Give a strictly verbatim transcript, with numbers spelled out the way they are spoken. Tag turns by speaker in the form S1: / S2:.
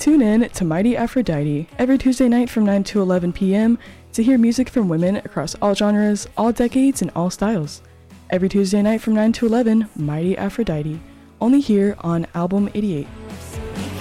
S1: Tune in to Mighty Aphrodite every Tuesday night from nine to eleven p.m. to hear music from women across all genres, all decades, and all styles. Every Tuesday night from nine to eleven, Mighty Aphrodite, only here on Album eighty-eight.